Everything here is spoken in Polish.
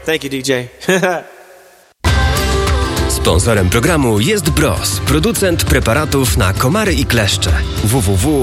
Thank you, DJ. Sponsorem programu jest Bros, producent preparatów na komary i kleszcze. www